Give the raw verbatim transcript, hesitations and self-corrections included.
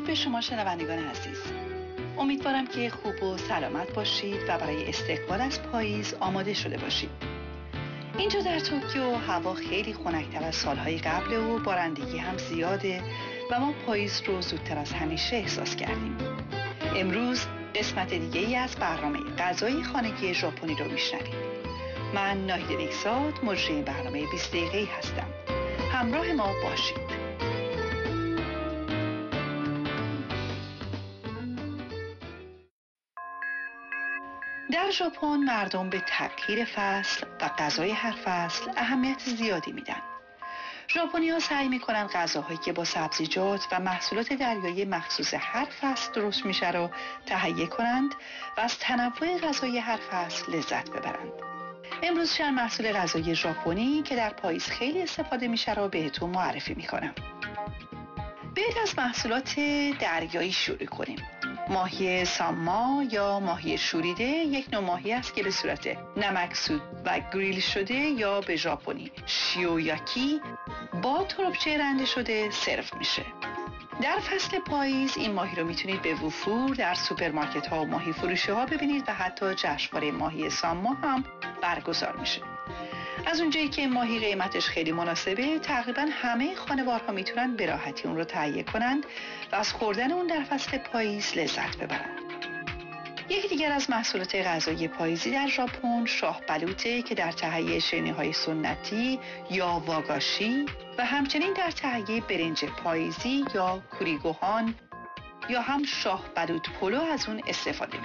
به شما شنوندگان عزیز. امیدوارم که خوب و سلامت باشید و برای استقبال از پاییز آماده شده باشید. اینجا در توکیو هوا خیلی خنک‌تر از سالهای قبل و بارندگی هم زیاده و ما پاییز رو زودتر از همیشه احساس کردیم. امروز قسمت دیگه ای از برنامه غذای خانگی ژاپنی رو میشنوید. من ناهید نیکزاد مجری این برنامه بیست دقیقه‌ای هستم. همراه ما باشید. در ژاپن مردم به تغییر فصل و غذای هر فصل اهمیت زیادی میدن. ژاپنی‌ها سعی میکنن غذاهایی که با سبزیجات و محصولات دریایی مخصوص هر فصل درست میشه رو تهیه کنند و از تنوع غذای هر فصل لذت ببرند. امروز چند محصول غذایی ژاپنی که در پاییز خیلی استفاده میشه رو بهتون معرفی میکنم. برید از محصولات دریایی شروع کنیم. ماهی ساما یا ماهی شوریده یک نوع ماهی است که به صورت نمکسود و گریل شده یا به ژاپنی شیویاکی با تربچه رنده شده سرو میشه. در فصل پاییز این ماهی رو میتونید به وفور در سوپرمارکت ها و ماهی فروشی ها ببینید و حتی جشنواره ماهی ساما هم برگزار میشه. از اونجایی که ماهی قیمتش خیلی مناسبه، تقریبا همه خانوارها میتونن به راحتی اون رو تهیه کنند و از خوردن اون در فصل پاییز لذت ببرن. یکی دیگر از محصولات غذایی پاییزی در ژاپن شاه بلوطه که در تهیه شیرینی‌های سنتی یا واگاشی و همچنین در تهیه برنج پاییزی یا کوریگوهان یا هم شاه بلوط پلو از اون استفاده